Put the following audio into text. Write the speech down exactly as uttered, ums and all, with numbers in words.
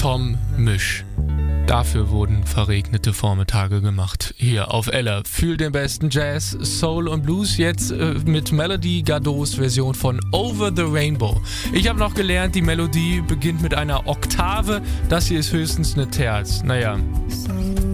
Tom Misch. Dafür wurden verregnete Vormittage gemacht. Hier auf Ella. Fühl den besten Jazz, Soul und Blues jetzt äh, mit Melody Gardeaus Version von Over the Rainbow. Ich habe noch gelernt, die Melodie beginnt mit einer Oktave. Das hier ist höchstens eine Terz. Naja.